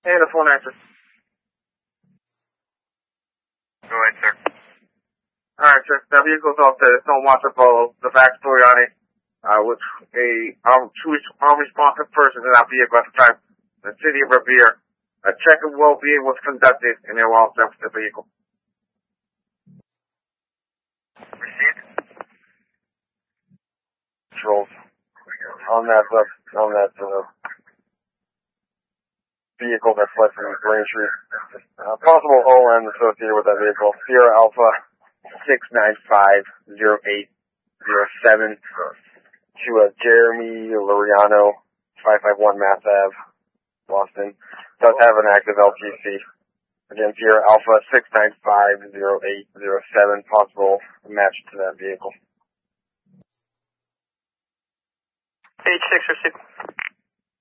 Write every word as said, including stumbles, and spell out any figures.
And the phone answer. Go ahead, sir. Alright, sir. That vehicle's off the Stone Water Polo. The backstory on it, uh, was a um, true unresponsive person in that vehicle at the time. The city of Revere. A check of well-being was conducted, and they were all set with the vehicle. Received. Controls. On that, uh, on that, uh, vehicle that fled from Braintree. Uh, possible O N associated with that vehicle. Sierra Alpha six nine five zero eight zero seven to uh, Jeremy Loriano, five five one Mass Ave, Boston. Does have an active L T C. Again, Sierra Alpha six nine five zero eight zero seven, possible match to that vehicle. Page six received.